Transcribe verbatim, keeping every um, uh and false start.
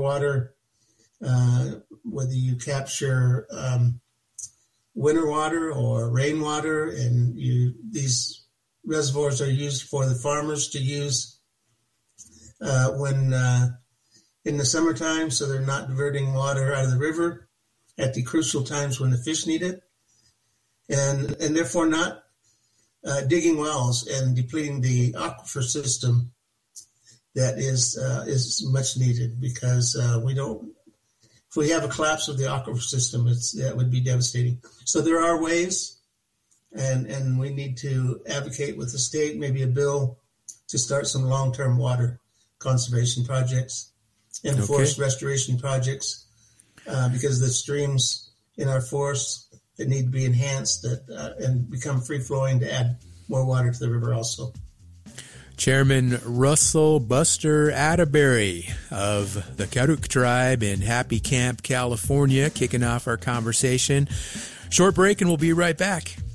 water, uh, whether you capture um, winter water or rainwater, and you these reservoirs are used for the farmers to use uh, when uh, in the summertime, so they're not diverting water out of the river at the crucial times when the fish need it, and and therefore not uh, digging wells and depleting the aquifer system that is uh, is much needed, because uh, we don't. If we have a collapse of the aquifer system, it's that would be devastating. So there are ways, and and we need to advocate with the state, maybe a bill to start some long-term water conservation projects and okay. forest restoration projects, uh, because the streams in our forests that need to be enhanced that uh, and become free-flowing to add more water to the river also. Chairman Russell Buster Atterbury of the Karuk tribe in Happy Camp, California, kicking off our conversation. Short break and we'll be right back.